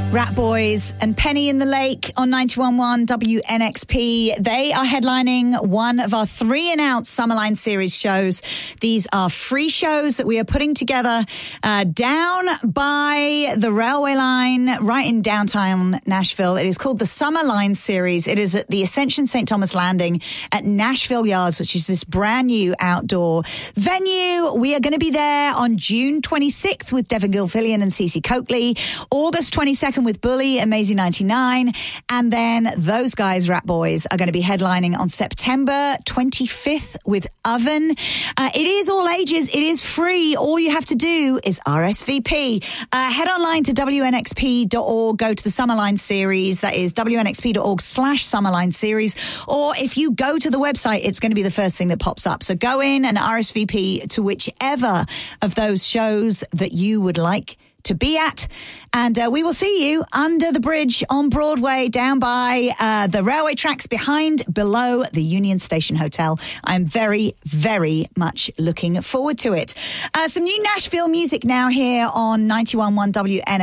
Rat Boys and Penny in the Lake on 91.1 WNXP. They are headlining one of our 3 and Out Summerline Series shows. These are free shows that we are putting together down by the railway line right in downtown Nashville. It is called the Summerline Series. It is at the Ascension St. Thomas Landing at Nashville Yards, which is this brand new outdoor venue. We are going to be there on June 26th with Devin Gilfillian and Cece Coakley, August 22nd with Bully and Maisie 99, and then those guys, Rat Boys, are going to be headlining on September 25th with Oven. It is all ages. It is free. All you have to do is RSVP. Head online to WNXP.org, go to the Summerline Series. That is WNXP.org/Summerline Series. Or if you go to the website, it's going to be the first thing that pops up. So go in and RSVP to whichever of those shows that you would like to be at, and we will see you under the bridge on Broadway down by the railway tracks below the Union Station Hotel. I'm very, very much looking forward to it. Some new Nashville music now here on 91.1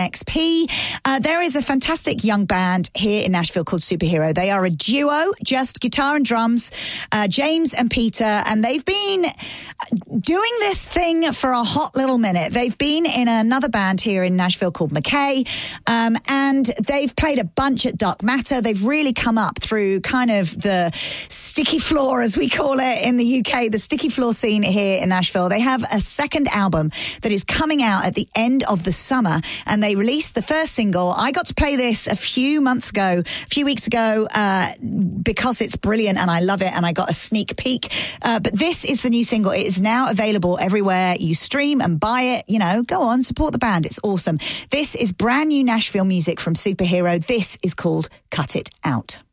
WNXP. There is a fantastic young band here in Nashville called Superhero. They are a duo, just guitar and drums, James and Peter, and they've been doing this thing for a hot little minute. They've been in another band here in Nashville called McKay, and they've played a bunch at Dark Matter. They've really come up through kind of the sticky floor, as we call it in the UK, the sticky floor scene here in Nashville. They have a second album that is coming out at the end of the summer, and they released the first single. I got to play this a few weeks ago, because it's brilliant and I love it, and I got a sneak peek. But this is the new single. It is now available everywhere you stream and buy it. You know, go on, support the band. It's awesome. This is brand new Nashville music from Superhero. This is called Cut It Out.